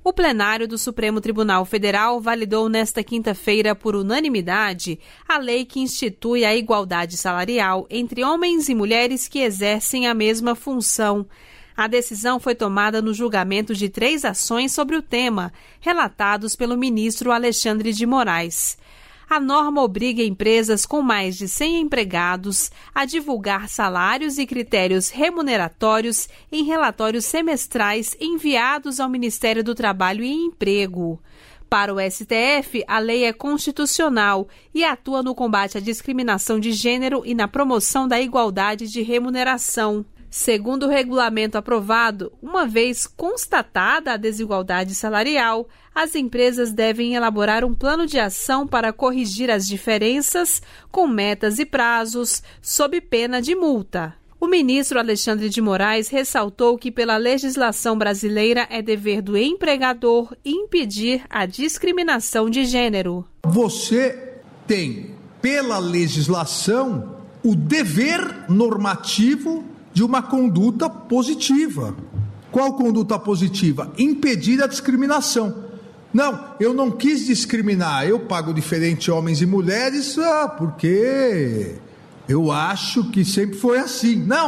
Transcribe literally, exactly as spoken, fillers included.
O plenário do Supremo Tribunal Federal validou nesta quinta-feira, por unanimidade, a lei que institui a igualdade salarial entre homens e mulheres que exercem a mesma função. A decisão foi tomada no julgamento de três ações sobre o tema, relatados pelo ministro Alexandre de Moraes. A norma obriga empresas com mais de cem empregados a divulgar salários e critérios remuneratórios em relatórios semestrais enviados ao Ministério do Trabalho e Emprego. Para o S T F, a lei é constitucional e atua no combate à discriminação de gênero e na promoção da igualdade de remuneração. Segundo o regulamento aprovado, uma vez constatada a desigualdade salarial, as empresas devem elaborar um plano de ação para corrigir as diferenças, com metas e prazos, sob pena de multa. O ministro Alexandre de Moraes ressaltou que, pela legislação brasileira, é dever do empregador impedir a discriminação de gênero. Você tem, pela legislação, o dever normativo de uma conduta positiva. Qual conduta positiva? Impedir a discriminação. Não, eu não quis discriminar, eu pago diferente homens e mulheres, ah, porque eu acho que sempre foi assim. Não,